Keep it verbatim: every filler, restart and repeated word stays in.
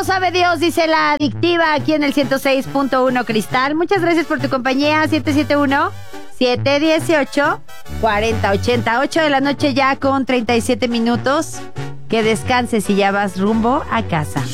Solo sabe Dios, dice la adictiva aquí en el ciento seis punto uno Cristal. Muchas gracias por tu compañía. siete siete uno, siete uno ocho, cuatro cero ocho ocho de la noche ya con treinta y siete minutos. Que descanses y ya vas rumbo a casa.